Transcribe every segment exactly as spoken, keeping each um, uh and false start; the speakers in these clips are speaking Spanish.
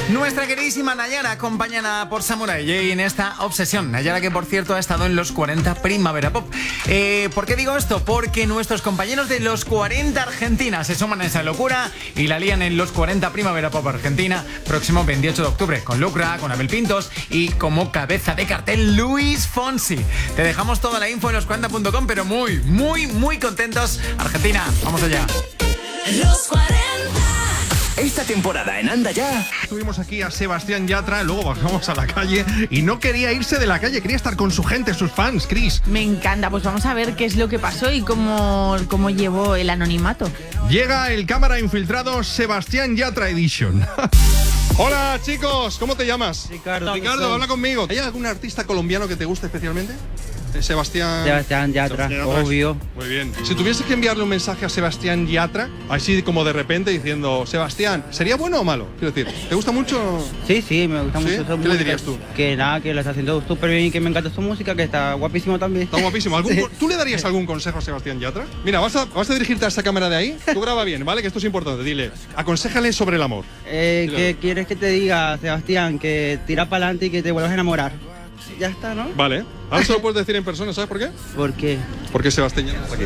Nuestra queridísima Nayara, acompañada por Samurai J en esta obsesión. Nayara, que por cierto ha estado en los cuarenta Primavera Pop. Eh, ¿Por qué digo esto? Porque nuestros compañeros de los cuarenta Argentina se suman a esa locura y la lían en los cuarenta Primavera Pop Argentina, próximo veintiocho de octubre, con Lucra, con Abel Pintos y como cabeza de cartel Luis Fonsi. Te dejamos toda la info en los cuarenta punto com, pero muy, muy, muy contentos. Argentina, vamos allá. Los cuarenta. Esta temporada en Anda Ya Tuvimos aquí a Sebastián Yatra, luego bajamos a la calle y no quería irse de la calle, quería estar con su gente, sus fans, Chris. Me encanta, pues vamos a ver qué es lo que pasó y cómo, cómo llevó el anonimato. Llega el cámara infiltrado Sebastián Yatra Edition. Hola chicos, ¿cómo te llamas? Ricardo. Ricardo, habla conmigo. ¿Hay algún artista colombiano que te guste especialmente? Eh, Sebastián... Sebastián Yatra, Sebastián obvio. Muy bien. Si tuvieses que enviarle un mensaje a Sebastián Yatra, así como de repente diciendo, Sebastián, ¿sería bueno o malo? Quiero decir, ¿te gusta mucho? Sí, sí, me gusta ¿Sí? mucho su ¿Qué música. le dirías tú? Que nada, que lo está haciendo súper bien y que me encanta su música, que está guapísimo también. Está guapísimo. ¿Algún Sí. co- ¿Tú le darías algún consejo a Sebastián Yatra? Mira, vas a, vas a dirigirte a esa cámara de ahí. Tú graba bien, ¿vale? Que esto es importante. Dile, aconséjale sobre el amor. Eh, Dile. ¿Qué quieres que te diga, Sebastián? Que tira para adelante y que te vuelvas a enamorar. Ya está, ¿no? Vale. Ahora se lo puedes decir en persona, ¿sabes por qué? ¿Por qué? Porque Sebastián Yatra está aquí.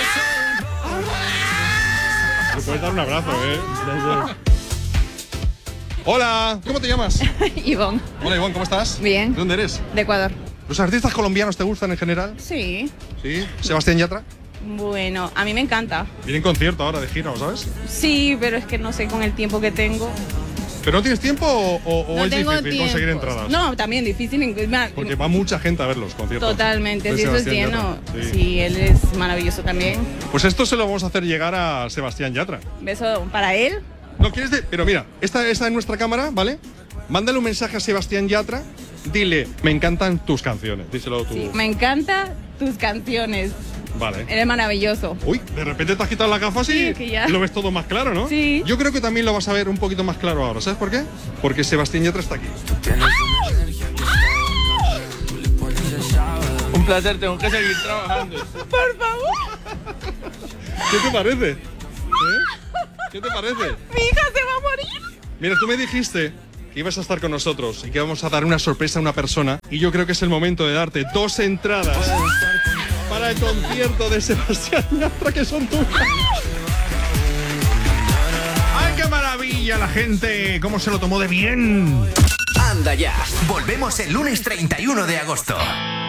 Le puedes dar un abrazo, ¿eh? Hola, ¿cómo te llamas? Ivonne, Hola, Ivonne, ¿cómo estás? Bien. ¿De dónde eres? de Ecuador. ¿Los artistas colombianos te gustan en general? Sí. Sí. ¿Sebastián Yatra? Bueno, a mí me encanta. Viene en concierto ahora de gira, ¿lo sabes? Sí, pero es que no sé con el tiempo que tengo. ¿Pero no tienes tiempo o, o- o no es tengo difícil tiempo. conseguir entradas? No, también difícil. en- Porque va mucha gente a ver los conciertos. Totalmente, de si eso es Sebastián lleno. Yatra. Sí. Sí. él es maravilloso también. Pues esto se lo vamos a hacer llegar a Sebastián Yatra. Beso para él. ¿No quieres de...? Pero mira, esta está en nuestra cámara, ¿vale? Mándale un mensaje a Sebastián Yatra. Dile, me encantan tus canciones. Díselo tú. Sí, me encantan tus canciones. Vale. Eres maravilloso. Uy, de repente te has quitado la gafa así Sí, que ya. y lo ves todo más claro, ¿no? Sí. Yo creo que también lo vas a ver un poquito más claro ahora. ¿Sabes por qué? Porque Sebastián Yatra está aquí. Un placer, tengo que seguir trabajando. Por favor. ¿Qué te parece? ¿Eh? ¿Qué te parece? Mi hija se va a morir. Mira, tú me dijiste que ibas a estar con nosotros y que vamos a dar una sorpresa a una persona y yo creo que es el momento de darte dos entradas para el concierto de Sebastián Yatra, que son tuyas. ¡Ay, qué maravilla la gente! ¿Cómo se lo tomó de bien? Anda Ya. Volvemos el lunes treinta y uno de agosto.